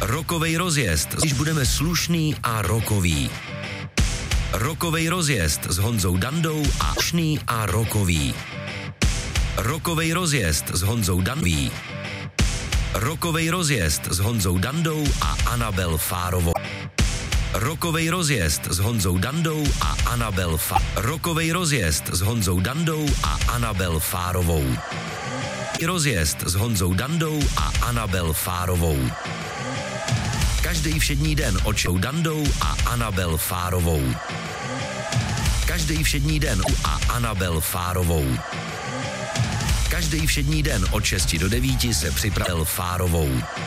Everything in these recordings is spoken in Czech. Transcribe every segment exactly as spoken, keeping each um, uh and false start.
Rokovej rozjezd, když budeme slušný a rokový. Rokovej rozjezd s Honzou Dandou a slušný a rokový. Rokovej rozjezd s Honzou Dandou. Rokovej rozjezd s Honzou Dandou a Anabel Fárovou. Rokovej rozjezd s Honzou Dandou a Anabel Fa. Rokovej rozjezd s Honzou Dandou a Anabel Fárovou. Rozjezd s Honzou Dandou a Anabel Fárovou. Každý všední den očou Dandou a Anabel Fárovou. Každý všední den a Anabel Fárovou. Každý všední den od šesti do devíti se připravil Fárovou.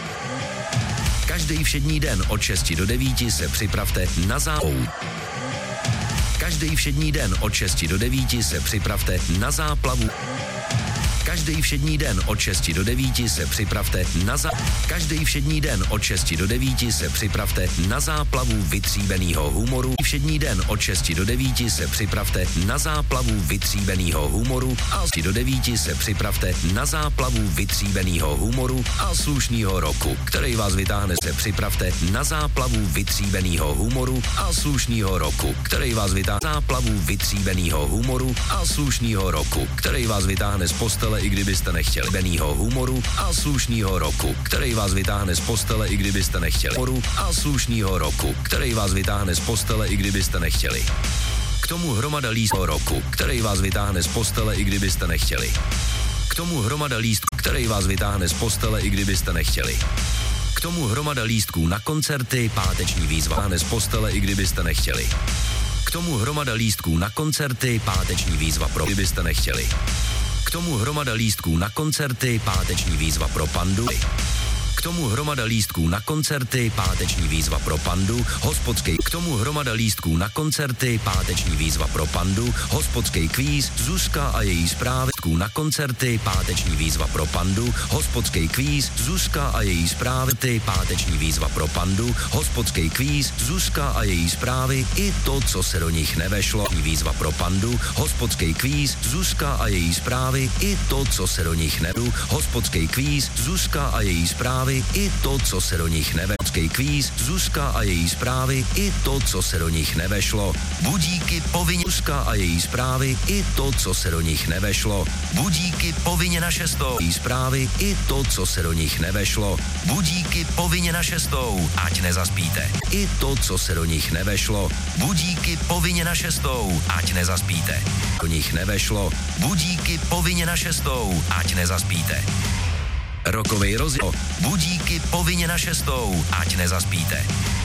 Každý všední den od šesti do devíti se připravte na záplavu. Každý všední den od šesti do devíti se připravte na záplavu. Každý všední den od šesti do devíti se připravte na za... Každý všední den od šesti do devíti se připravte na záplavu vytříbenýho humoru. Všední den od šesti do devíti se připravte na záplavu vytříbenýho humoru a do devíti se připravte na záplavu vytříbenýho humoru a slušnýho roku, který vás vytáhne. Se připravte na záplavu vytříbenýho humoru a slušnýho roku, který vás vytáhne záplavu vytříbenýho humoru a slušnýho roku, který vás vytáhne z postele, i kdybyste nechtěli. Benýho humoru a slušnýho roku, který vás vytáhne z postele, i kdybyste nechtěli. Humoru a slušnýho roku, který vás vytáhne z postele, i kdybyste nechtěli. K tomu hromada lístků roku, který vás vytáhne z postele, i kdybyste nechtěli. K tomu hromada lístků, který vás vytáhne z postele, i kdybyste nechtěli. K tomu hromada lístků na koncerty, páteční výzva z postele, i kdybyste nechtěli. K tomu hromada lístků na koncerty, páteční výzva pro, kdybyste nechtěli. K tomu hromada lístků na koncerty, páteční výzva pro Pandu. K tomu hromada lístků na koncerty, páteční výzva pro Pandu, hospodský. K tomu hromada lístků na koncerty, páteční výzva pro Pandu, hospodský kvíz, Zuzka a její zprávy. Na koncerty, páteční výzva pro Pandu, hospodský kvíz, Zuzka a její zprávy, páteční výzva pro Pandu, hospodský kvíz, Zuzka a její zprávy, i to, co se do nich nevešlo. Výzva pro Pandu, hospodský kvíz, Zuzka a její zprávy, i to, co se do nich nedu, hospodský kvíz, Zuzka a její zprávy, i to, co se do nich nevešlo. Kvíz, Zuzka a její zprávy, i to, co se do nich nevešlo. Budíky povinně Zuzka a její zprávy, i to, co se do nich nevešlo. Budíky povinně na šestou. Její zprávy, i to, co se do nich nevešlo. Budíky povinně na šestou, ať nezaspíte. I to, co se do nich nevešlo. Budíky povinně na šestou, ať nezaspíte. Do nich nevešlo. Budíky povinně na šestou, ať nezaspíte. Rokovej rozjezd. Budíky povinně na šestou, ať nezaspíte.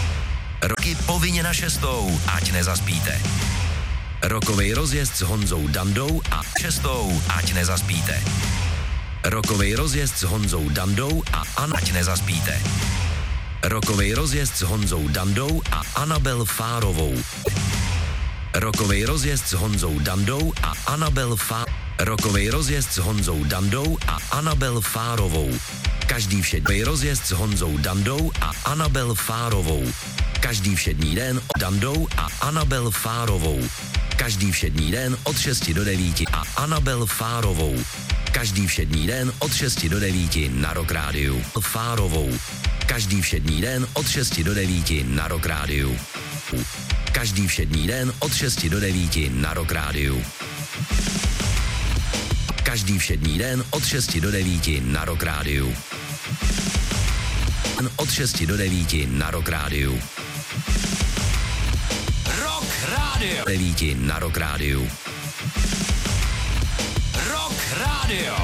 Roky povinně na šestou, ať nezaspíte. Rokovej rozjezd s Honzou Dandou a šestou, ať nezaspíte. Rokovej rozjezd s Honzou Dandou a An, ať nezaspíte. Rokovej rozjezd s Honzou Dandou a Anabel Fárovou. Rokovej rozjezd s Honzou Dandou a Anabel Fárovou. Rokovej rozjezd s Honzou Dandou a Anabel Fárovou. Každý všední rozjezd s Honzou Dandou a Anabel Fárovou. Každý všední den od Dandou a Anabel Fárovou. Každý všední den od šesti do devíti a Anabel Fárovou. Každý všední den od šesti do devíti na Rock Rádiu. Fárovou. Každý všední den od šesti do devíti na Rock Rádiu. Každý všední den od šesti do devíti na Rock Rádiu. Každý všední den od šesti do devíti na Rock Rádiu. Od šesti do devíti na Rock Rádiu. Rock Rádio. devíti na Rock Rádiu. Rock Rádio.